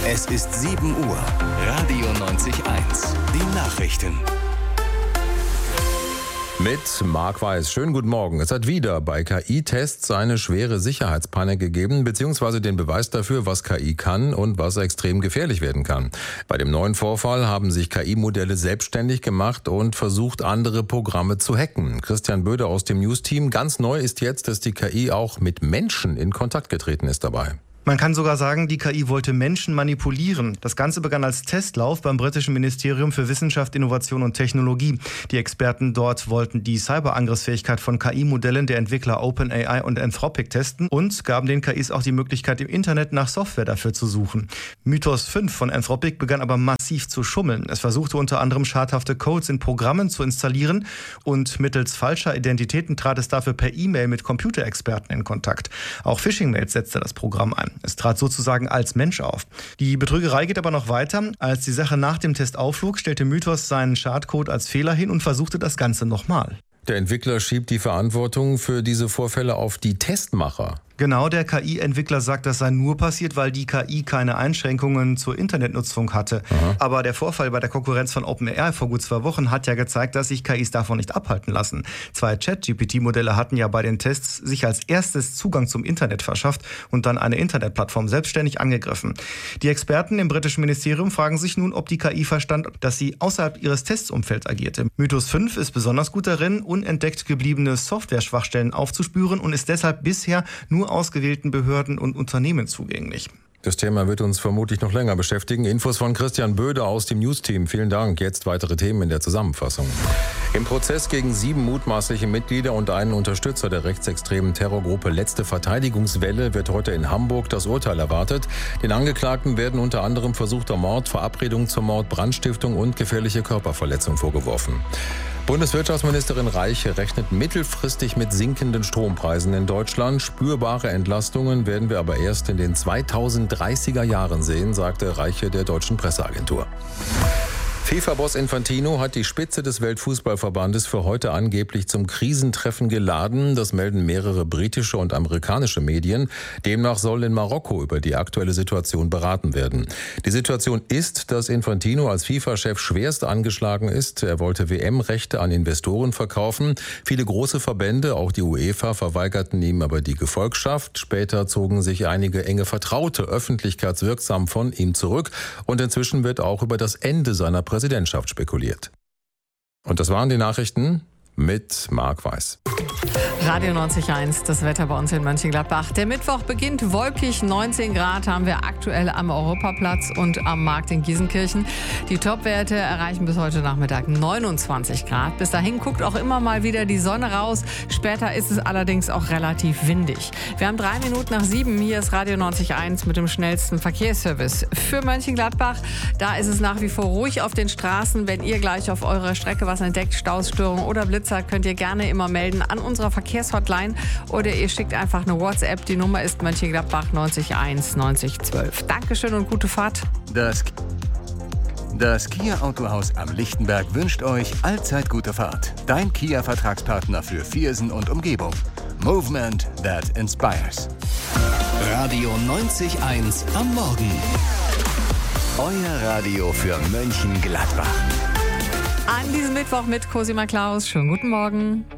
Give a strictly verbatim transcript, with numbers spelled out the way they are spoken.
Es ist sieben Uhr. Radio neunzig eins. Die Nachrichten. Mit Marc Weiß. Schönen guten Morgen. Es hat wieder bei K I-Tests eine schwere Sicherheitspanne gegeben, beziehungsweise den Beweis dafür, was K I kann und was extrem gefährlich werden kann. Bei dem neuen Vorfall haben sich K I-Modelle selbstständig gemacht und versucht, andere Programme zu hacken. Christian Böde aus dem News-Team. Ganz neu ist jetzt, dass die K I auch mit Menschen in Kontakt getreten ist dabei. Man kann sogar sagen, die K I wollte Menschen manipulieren. Das Ganze begann als Testlauf beim britischen Ministerium für Wissenschaft, Innovation und Technologie. Die Experten dort wollten die Cyberangriffsfähigkeit von K I-Modellen der Entwickler OpenAI und Anthropic testen und gaben den K Is auch die Möglichkeit, im Internet nach Software dafür zu suchen. Mythos fünf von Anthropic begann aber massiv zu schummeln. Es versuchte unter anderem schadhafte Codes in Programmen zu installieren und mittels falscher Identitäten trat es dafür per E-Mail mit Computerexperten in Kontakt. Auch Phishing-Mails setzte das Programm ein. Es trat sozusagen als Mensch auf. Die Betrügerei geht aber noch weiter. Als die Sache nach dem Test aufflog, stellte Mythos seinen Schadcode als Fehler hin und versuchte das Ganze nochmal. Der Entwickler schiebt die Verantwortung für diese Vorfälle auf die Testmacher. Genau, der K I-Entwickler sagt, das sei nur passiert, weil die K I keine Einschränkungen zur Internetnutzung hatte. Aha. Aber der Vorfall bei der Konkurrenz von OpenAI vor gut zwei Wochen hat ja gezeigt, dass sich K Is davon nicht abhalten lassen. Zwei Chat-G P T-Modelle hatten ja bei den Tests sich als erstes Zugang zum Internet verschafft und dann eine Internetplattform selbstständig angegriffen. Die Experten im britischen Ministerium fragen sich nun, ob die K I verstand, dass sie außerhalb ihres Testumfelds agierte. Mythos fünf ist besonders gut darin, unentdeckt gebliebene Software-Schwachstellen aufzuspüren und ist deshalb bisher nur ausgewählten Behörden und Unternehmen zugänglich. Das Thema wird uns vermutlich noch länger beschäftigen. Infos von Christian Böde aus dem News-Team. Vielen Dank. Jetzt weitere Themen in der Zusammenfassung. Im Prozess gegen sieben mutmaßliche Mitglieder und einen Unterstützer der rechtsextremen Terrorgruppe Letzte Verteidigungswelle wird heute in Hamburg das Urteil erwartet. Den Angeklagten werden unter anderem versuchter Mord, Verabredung zum Mord, Brandstiftung und gefährliche Körperverletzung vorgeworfen. Bundeswirtschaftsministerin Reiche rechnet mittelfristig mit sinkenden Strompreisen in Deutschland. Spürbare Entlastungen werden wir aber erst in den zweitausenddreißiger Jahren sehen, sagte Reiche der deutschen Presseagentur. FIFA-Boss Infantino hat die Spitze des Weltfußballverbandes für heute angeblich zum Krisentreffen geladen. Das melden mehrere britische und amerikanische Medien. Demnach soll in Marokko über die aktuelle Situation beraten werden. Die Situation ist, dass Infantino als FIFA-Chef schwerst angeschlagen ist. Er wollte W M-Rechte an Investoren verkaufen. Viele große Verbände, auch die UEFA, verweigerten ihm aber die Gefolgschaft. Später zogen sich einige enge Vertraute öffentlichkeitswirksam von ihm zurück. Und inzwischen wird auch über das Ende seiner Präsidentschaft Präsidentschaft spekuliert. Und das waren die Nachrichten mit Marc Weiß. Radio neunzig Komma eins, das Wetter bei uns in Mönchengladbach. Der Mittwoch beginnt wolkig, neunzehn Grad haben wir aktuell am Europaplatz und am Markt in Giesenkirchen. Die Topwerte erreichen bis heute Nachmittag neunundzwanzig Grad. Bis dahin guckt auch immer mal wieder die Sonne raus. Später ist es allerdings auch relativ windig. Wir haben drei Minuten nach sieben. Hier ist Radio neunzig Komma eins mit dem schnellsten Verkehrsservice für Mönchengladbach. Da ist es nach wie vor ruhig auf den Straßen. Wenn ihr gleich auf eurer Strecke was entdeckt, Stausstörungen oder Blitzer, könnt ihr gerne immer melden an unserer Verkehrshotline oder ihr schickt einfach eine WhatsApp. Die Nummer ist Mönchengladbach neunzig eins neunzig zwölf. Dankeschön und gute Fahrt. Das, das Kia Autohaus am Lichtenberg wünscht euch allzeit gute Fahrt. Dein Kia-Vertragspartner für Viersen und Umgebung. Movement that inspires. Radio neunzig Komma eins am Morgen. Euer Radio für Mönchengladbach. An diesem Mittwoch mit Cosima Klaus. Schönen guten Morgen.